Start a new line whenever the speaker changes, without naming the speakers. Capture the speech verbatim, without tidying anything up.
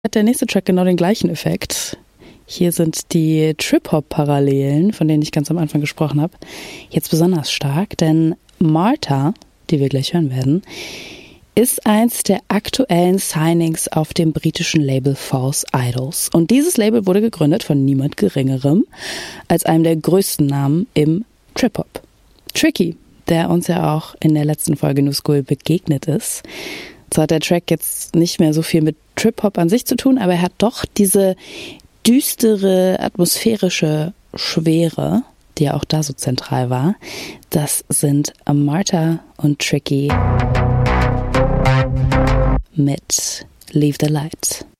Hat der nächste Track genau den gleichen Effekt. Hier sind die Trip-Hop-Parallelen, von denen ich ganz am Anfang gesprochen habe, jetzt besonders stark, denn Martha, die wir gleich hören werden, ist eins der aktuellen Signings auf dem britischen Label False Idols. Und dieses Label wurde gegründet von niemand Geringerem als einem der größten Namen im Trip-Hop. Tricky, der uns ja auch in der letzten Folge New School begegnet ist. Zwar hat der Track jetzt nicht mehr so viel mit Trip-Hop an sich zu tun, aber er hat doch diese düstere, atmosphärische Schwere, die ja auch da so zentral war. Das sind Martha und Tricky mit Leave the Light.